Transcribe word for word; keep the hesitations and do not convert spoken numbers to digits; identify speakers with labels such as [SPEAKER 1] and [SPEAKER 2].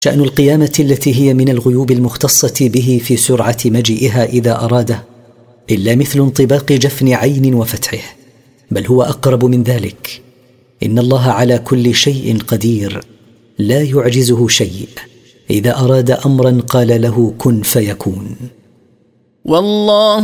[SPEAKER 1] شأن القيامة التي هي من الغيوب المختصة به في سرعة مجيئها إذا أراده إلا مثل انطباق جفن عين وفتحه، بل هو أقرب من ذلك. إن الله على كل شيء قدير، لا يعجزه شيء، إذا أراد أمرا قال له كن فيكون.
[SPEAKER 2] والله